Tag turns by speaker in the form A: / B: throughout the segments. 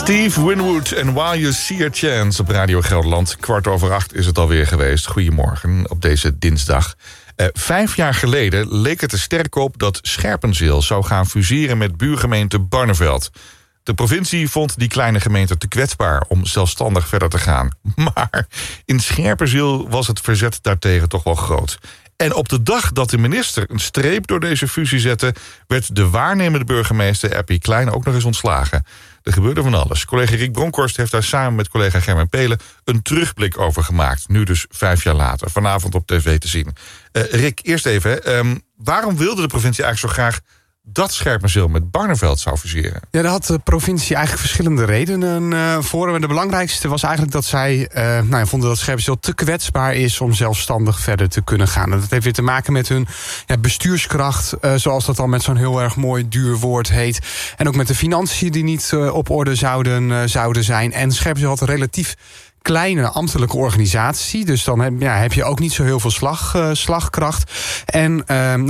A: Steve Winwood en While You See a Chance op Radio Gelderland. 7:15 is het alweer geweest. Goedemorgen op deze dinsdag. 5 jaar geleden leek het er sterk op dat Scherpenzeel zou gaan fuseren met buurgemeente Barneveld. De provincie vond die kleine gemeente te kwetsbaar om zelfstandig verder te gaan. Maar in Scherpenzeel was het verzet daartegen toch wel groot. En op de dag dat de minister een streep door deze fusie zette, werd de waarnemende burgemeester Eppie Klein ook nog eens ontslagen. Er gebeurde van alles. Collega Rick Bronkhorst heeft daar samen met collega Germen Pelen een terugblik over gemaakt. Nu dus 5 jaar later, vanavond op tv te zien. Rick, eerst even. Waarom wilde de provincie eigenlijk zo graag dat Scherpenzeel met Barneveld zou fuseren? Ja, daar had de provincie eigenlijk verschillende redenen voor. Maar de belangrijkste was eigenlijk dat zij vonden dat Scherpenzeel te kwetsbaar is om zelfstandig verder te kunnen gaan. En dat heeft weer te maken met hun bestuurskracht, zoals dat al met zo'n heel erg mooi duur woord heet. En ook met de financiën die niet op orde zouden zijn. En Scherpenzeel had een relatief kleine ambtelijke organisatie. Dus dan heb je ook niet zo heel veel slagkracht. En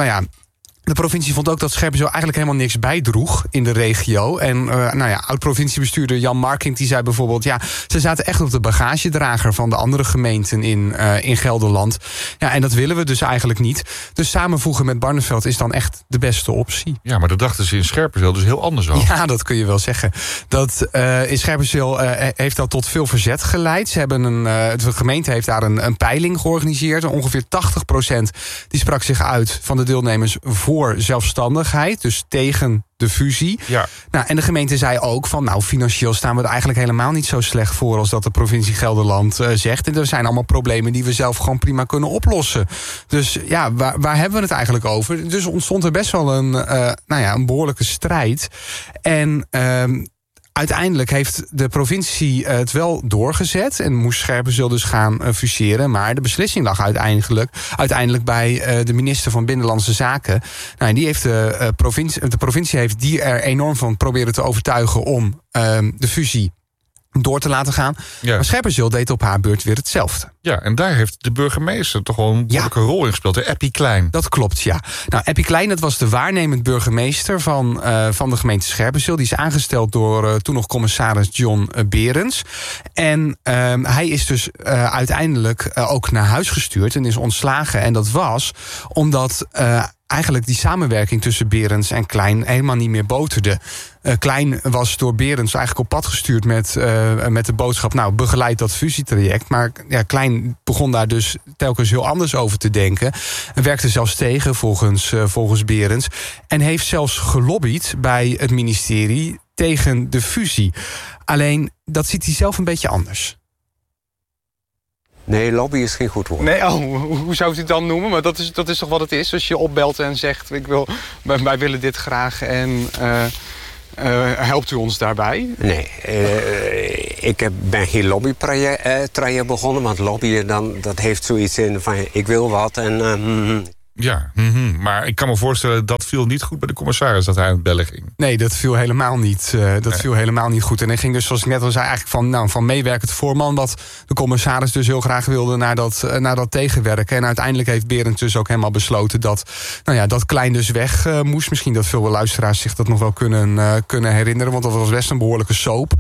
A: de provincie vond ook dat Scherpenzeel eigenlijk helemaal niks bijdroeg in de regio. En oud-provinciebestuurder Jan Marking die zei bijvoorbeeld, ze zaten echt op de bagagedrager van de andere gemeenten in Gelderland. Ja, en dat willen we dus eigenlijk niet. Dus samenvoegen met Barneveld is dan echt de beste optie. Ja, maar dat dachten ze in Scherpenzeel dus heel anders over. Ja, dat kun je wel zeggen. Dat in Scherpenzeel heeft dat tot veel verzet geleid. Ze hebben de gemeente heeft daar een peiling georganiseerd. Ongeveer 80% die sprak zich uit van de deelnemers voor zelfstandigheid, dus tegen de fusie. Ja. En de gemeente zei ook van, financieel staan we er eigenlijk helemaal niet zo slecht voor als dat de provincie Gelderland zegt. En er zijn allemaal problemen die we zelf gewoon prima kunnen oplossen. Dus waar hebben we het eigenlijk over? Dus ontstond er best wel een behoorlijke strijd. En uiteindelijk heeft de provincie het wel doorgezet en moest Scherpenzeel dus gaan fuseren. Maar de beslissing lag uiteindelijk bij de minister van Binnenlandse Zaken. En die heeft de provincie heeft die er enorm van proberen te overtuigen om de fusie door te laten gaan. Ja. Maar Scherpenzeel deed op haar beurt weer hetzelfde. Ja, en daar heeft de burgemeester toch wel een behoorlijke rol in gespeeld. Eppie Klein. Dat klopt, ja. Eppie Klein, dat was de waarnemend burgemeester van de gemeente Scherpenzeel. Die is aangesteld door toen nog commissaris John Berends. En hij is dus uiteindelijk ook naar huis gestuurd en is ontslagen. En dat was omdat eigenlijk die samenwerking tussen Berends en Klein helemaal niet meer boterde. Klein was door Berends eigenlijk op pad gestuurd met de boodschap, begeleid dat fusietraject. Maar Klein begon daar dus telkens heel anders over te denken. En werkte zelfs tegen volgens Berends. En heeft zelfs gelobbyd bij het ministerie tegen de fusie. Alleen, dat ziet hij zelf een beetje anders.
B: Nee, lobby is geen goed woord.
C: Nee, hoe zou u het dan noemen? Maar dat is toch wat het is? Als je opbelt en zegt, wij willen dit graag en helpt u ons daarbij?
B: Nee, ik ben geen lobbytraject begonnen. Want lobbyen, dat heeft zoiets in van, ik wil wat en
A: Ja, maar ik kan me voorstellen, dat viel niet goed bij de commissaris dat hij aan het bellen ging.
C: Nee, dat viel helemaal niet. Viel helemaal niet goed. En hij ging dus, zoals ik net al zei, eigenlijk van meewerkend voorman, wat de commissaris dus heel graag wilde naar dat tegenwerken. En uiteindelijk heeft Berends dus ook helemaal besloten dat Klein dus weg moest. Misschien dat veel luisteraars zich dat nog wel kunnen herinneren, want dat was best een behoorlijke soap.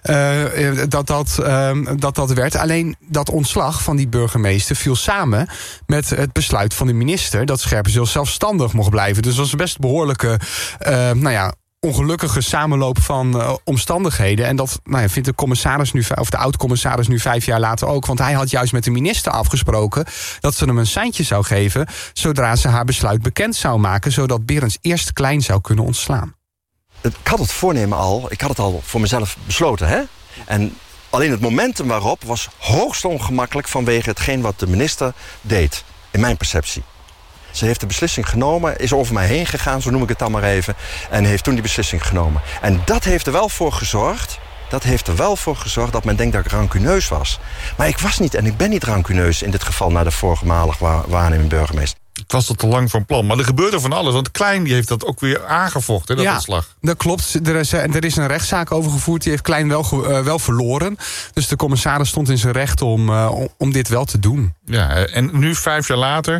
C: Dat werd. Alleen dat ontslag van die burgemeester viel samen met het besluit van de minister dat Scherpenzeel zelfstandig mocht blijven. Dus dat was een best behoorlijke ongelukkige samenloop van omstandigheden. En dat vindt de commissaris nu, of de oud-commissaris nu 5 jaar later ook. Want hij had juist met de minister afgesproken dat ze hem een seintje zou geven zodra ze haar besluit bekend zou maken, zodat Berends eerst Klein zou kunnen ontslaan.
D: Ik had het voornemen ik had het al voor mezelf besloten, hè? En alleen het momentum waarop was hoogst ongemakkelijk vanwege hetgeen wat de minister deed, in mijn perceptie. Ze heeft de beslissing genomen, is over mij heen gegaan, zo noem ik het dan maar even, en heeft toen die beslissing genomen. En dat heeft er wel voor gezorgd dat men denkt dat ik rancuneus was. Maar ik was niet en ik ben niet rancuneus in dit geval naar de voormalig waarnemend burgemeester.
A: Het was tot te lang van plan. Maar er gebeurde van alles. Want Klein die heeft dat ook weer aangevochten, dat ontslag.
C: Dat klopt. Er is een rechtszaak over gevoerd. Die heeft Klein wel verloren. Dus de commissaris stond in zijn recht om dit wel te doen.
A: Ja, en nu 5 jaar later,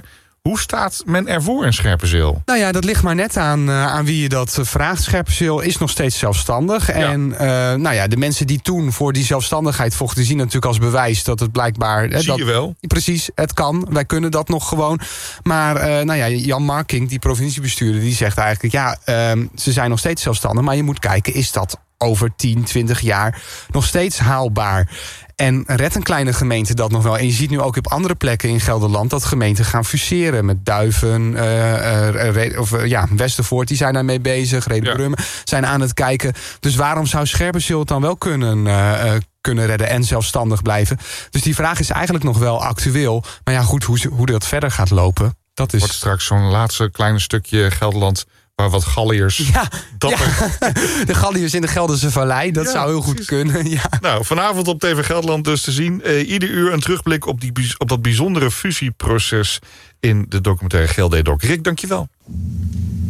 A: Hoe staat men ervoor in Scherpenzeel?
C: Nou ja, dat ligt maar net aan wie je dat vraagt. Scherpenzeel is nog steeds zelfstandig. Ja. En de mensen die toen voor die zelfstandigheid vochten, zien natuurlijk als bewijs dat het blijkbaar...
A: Zie je wel.
C: Precies, het kan. Wij kunnen dat nog gewoon. Maar Jan Marking, die provinciebestuurder, die zegt eigenlijk... ze zijn nog steeds zelfstandig, maar je moet kijken, is dat over 10, 20 jaar nog steeds haalbaar? En redt een kleine gemeente dat nog wel. En je ziet nu ook op andere plekken in Gelderland dat gemeenten gaan fuseren. Met Duiven, Westervoort, die zijn daarmee bezig. Reden-Brummen zijn aan het kijken. Dus waarom zou Scherpenzeel het dan wel kunnen redden en zelfstandig blijven? Dus die vraag is eigenlijk nog wel actueel. Maar ja, goed, hoe dat verder gaat lopen, dat is...
A: Wordt straks zo'n laatste kleine stukje Gelderland waar wat Galliërs...
C: De Galliërs in de Gelderse Vallei, dat zou heel goed kunnen. Ja.
A: Nou, vanavond op TV Gelderland dus te zien. Ieder uur een terugblik op dat bijzondere fusieproces in de documentaire GLD-doc. Rick, dankjewel.